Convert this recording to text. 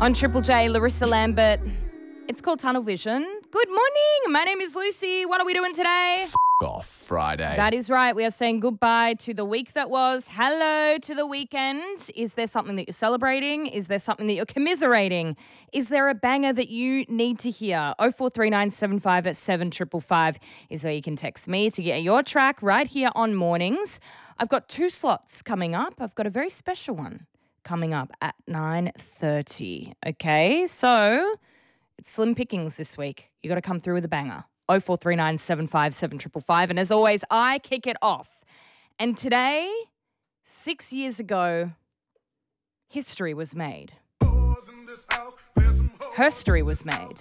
On Triple J, Larissa Lambert. It's called Tunnel Vision. Good morning. My name is Lucy. What are we doing today? Off Friday. That is right. We are saying goodbye to the week that was. Hello to the weekend. Is there something that you're celebrating? Is there something that you're commiserating? Is there a banger that you need to hear? 043975 at 7555 is where you can text me to get your track right here on Mornings. I've got 2 slots coming up. I've got a very special one coming up at 9:30. Okay, so it's slim pickings this week. You got to come through with a banger. 043975 7555. And as always, I kick it off. And today, 6 years ago, history was made. Herstory was made.